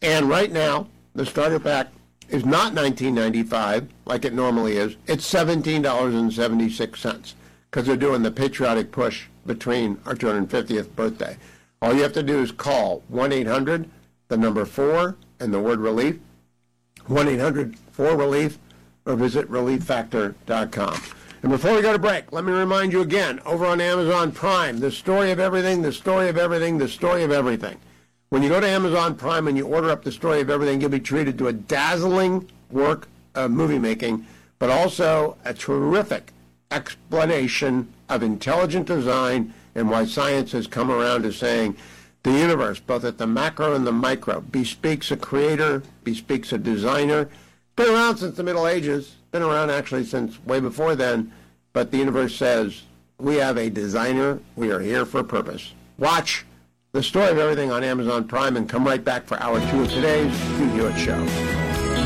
And right now, the starter pack is not $19.95 like it normally is. It's $17.76 because they're doing the patriotic push between our 250th birthday. All you have to do is call 1-800, the number 4, and the word relief, 1-800-4RELIEF, or visit ReliefFactor.com. And before we go to break, let me remind you again, over on Amazon Prime, the story of everything, the story of everything, the story of everything. When you go to Amazon Prime and you order up the story of everything, you'll be treated to a dazzling work of movie making, but also a terrific explanation of intelligent design and why science has come around to saying the universe, both at the macro and the micro, bespeaks a creator, bespeaks a designer. Been around since the Middle Ages, been around actually since way before then, but the universe says, we have a designer, we are here for a purpose. Watch The Story of Everything on Amazon Prime and come right back for hour 2 of today's Hugh Hewitt Show.